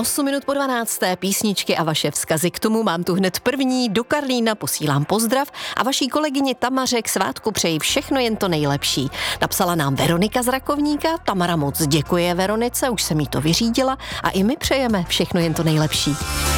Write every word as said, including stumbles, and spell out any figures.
osm minut po dvanácté písničky a vaše vzkazy k tomu. Mám tu hned první. Do Karlína posílám pozdrav a vaší kolegyni Tamaře k svátku přeji všechno jen to nejlepší. Napsala nám Veronika z Rakovníka. Tamara moc děkuje Veronice, už jsem jí to vyřídila a i my přejeme všechno jen to nejlepší.